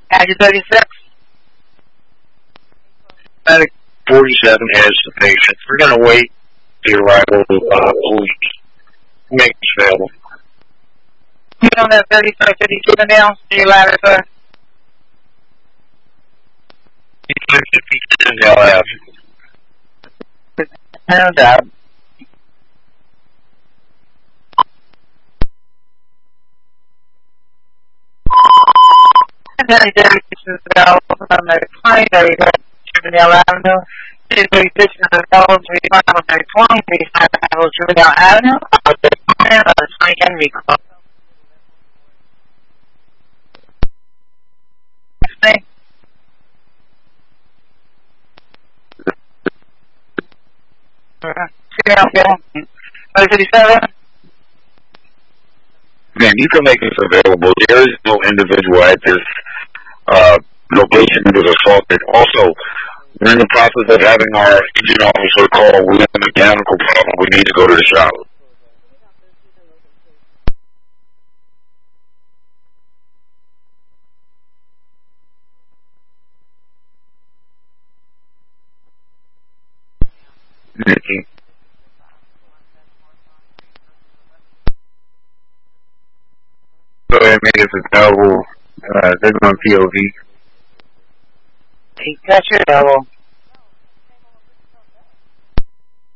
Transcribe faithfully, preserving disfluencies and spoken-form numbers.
Aggie thirty-six. Medic forty-seven has the patient. We're going to wait the arrival of uh, police. Make it available. You on that thirty-five fifty-two now? See you later, sir. fifty-two L F. No doubt. And then I did this available on the twenty thirty-five Chippendale Avenue. Two thirty-six is available to be found on the twenty thirty-five Chippendale Avenue. I'll just find out the twenty Henry Club. Next thing. thirty-seven. Man, you can make this available. There is no individual at this uh, location who was assaulted. Also, we're in the process of having our engine officer call. We have a mechanical problem. We need to go to the shop. Nikki. Go ahead and make this available. Uh, they're on P O V. Got your double.